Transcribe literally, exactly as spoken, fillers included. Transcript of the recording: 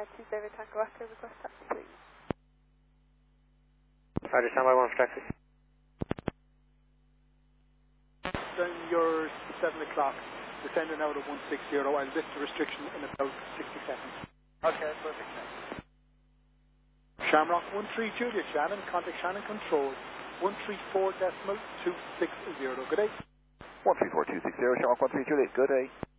Uh, two David Tango Echo, request taxi, please. Roger, standby one for taxi. Then you're seven o'clock. We're sending out at one six zero. I'll lift the restriction in about sixty seconds. Okay, perfect. Shamrock one three Juliet Shannon, contact Shannon Control, one three four decimal two six zero. Good day. one three four two six zero, Shamrock one three Juliet, good day.